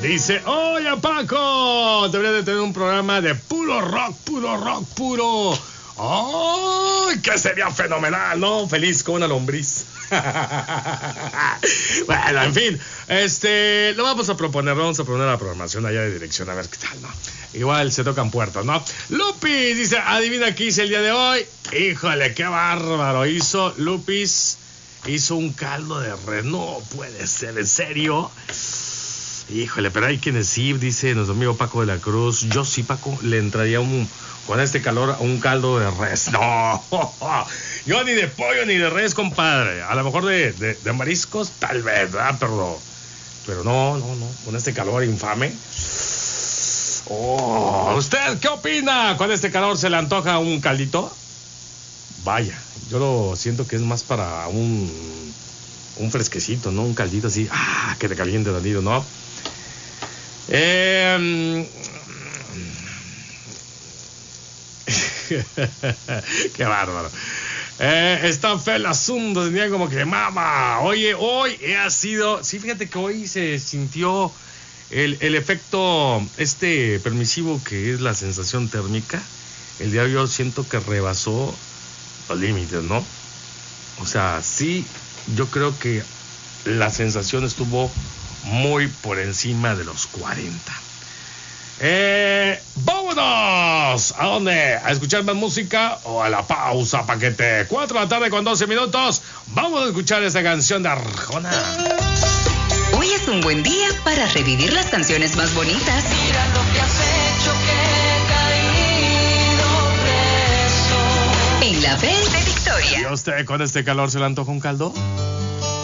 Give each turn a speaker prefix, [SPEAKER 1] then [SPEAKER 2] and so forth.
[SPEAKER 1] Dice, oye Paco, debería de tener un programa de puro rock, puro. ¡Ay! Que sería fenomenal, ¿no? Feliz como una lombriz. Bueno, en fin, lo vamos a proponer la programación allá de dirección, a ver qué tal, ¿no? Igual se tocan puertas, ¿no? Lupis dice, adivina qué hice el día de hoy. Híjole, qué bárbaro. Lupis hizo un caldo de res. No puede ser, ¿en serio? Híjole, pero hay quienes sí, dice nuestro amigo Paco de la Cruz. Yo sí, Paco, le entraría con este calor un caldo de res. No, yo ni de pollo ni de res, compadre. A lo mejor de mariscos, tal vez, ¿verdad? Pero no, con este calor infame. ¿Usted qué opina? ¿Con este calor se le antoja un caldito? Vaya, yo lo siento que es más para un fresquecito, ¿no? Un caldito así, que te caliente tantito, ¿no? Qué bárbaro. Está feo el asunto, tenía como que mama. Oye, hoy ha sido. Sí, fíjate que hoy se sintió el efecto permisivo que es la sensación térmica. El día de hoy yo siento que rebasó los límites, ¿no? O sea, sí, yo creo que la sensación estuvo muy por encima de los 40. ¡Vámonos! ¿A dónde? ¿A escuchar más música o a la pausa, paquete? 4 de la tarde con 12 minutos. Vamos a escuchar esta canción de Arjona.
[SPEAKER 2] Hoy es un buen día para revivir las canciones más bonitas.
[SPEAKER 3] Mira lo que has hecho, que he caído preso.
[SPEAKER 2] En la Belle de Victoria.
[SPEAKER 1] ¿Y a usted con este calor se le antoja un caldo?